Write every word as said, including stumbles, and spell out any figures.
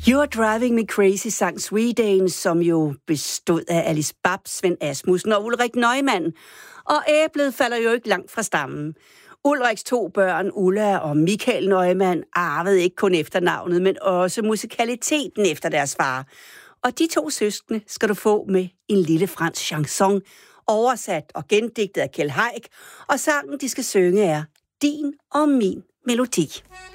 You're Driving Me Crazy sang Sweden, som jo bestod af Alice Babs, Svend Asmussen og Ulrik Neumann. Og æblet falder jo ikke langt fra stammen. Ulriks to børn, Ulla og Michael Neumann, arvede ikke kun efternavnet, men også musikaliteten efter deres far. Og de to søskende skal du få med en lille fransk chanson, oversat og gendigtet af Kjeld Haik, og sangen, de skal synge, er Din og min melodi.